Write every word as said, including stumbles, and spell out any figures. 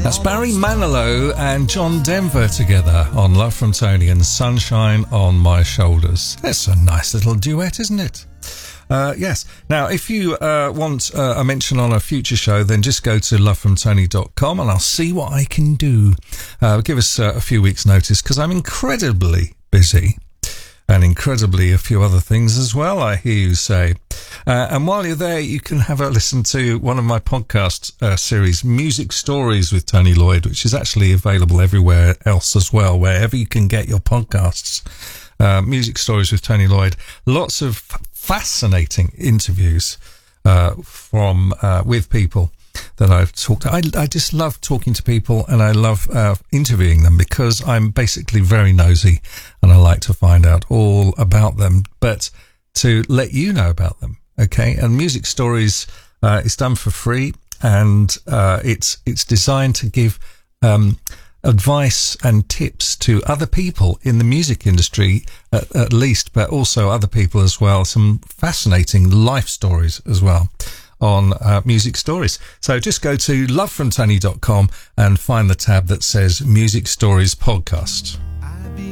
That's Barry Manilow and John Denver together on Love from Tony and Sunshine on My Shoulders. That's a nice little duet, isn't it? Uh, yes. Now, if you uh, want uh, a mention on a future show, then just go to love from tony dot com and I'll see what I can do. Uh, give us uh, a few weeks' notice because I'm incredibly busy. And incredibly a few other things as well, I hear you say. Uh, and while you're there, you can have a listen to one of my podcast uh, series, Music Stories with Tony Lloyd, which is actually available everywhere else as well, wherever you can get your podcasts. Uh, Music Stories with Tony Lloyd. Lots of fascinating interviews uh, from uh, with people that I've talked to. I, I just love talking to people and I love uh, interviewing them because I'm basically very nosy and I like to find out all about them, but to let you know about them, okay? And Music Stories uh, is done for free and uh, it's it's designed to give um, advice and tips to other people in the music industry at, at least, but also other people as well, some fascinating life stories as well on uh, Music Stories. So just go to love from tony dot com and find the tab that says Music Stories Podcast.